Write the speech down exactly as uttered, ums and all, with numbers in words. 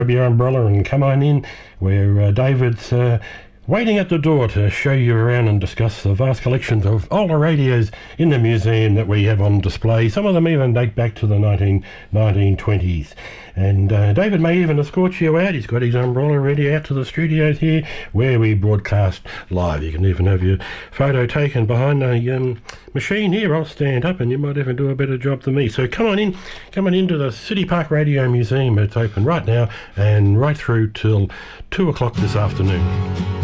your umbrella and come on in, where uh, David's uh, waiting at the door to show you around and discuss the vast collections of older radios in the museum that we have on display. Some of them even date back to the nineteen twenties. And uh, David may even escort you out. He's got his umbrella ready out to the studios here where we broadcast live. You can even have your photo taken behind a um, machine here. I'll stand up and you might even do a better job than me. So come on in, come on into the City Park Radio Museum. It's open right now and right through till two o'clock this afternoon.